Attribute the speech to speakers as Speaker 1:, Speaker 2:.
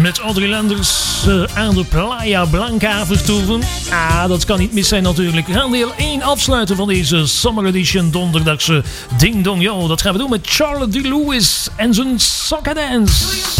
Speaker 1: met Audrey Lenders aan de Playa Blanca vertoeven. Dat kan niet mis zijn natuurlijk. We gaan deel 1 afsluiten van deze Summer Edition donderdagse Ding Dong Yo. Dat gaan we doen met Charlotte D. Lewis en zijn Soccer Dance.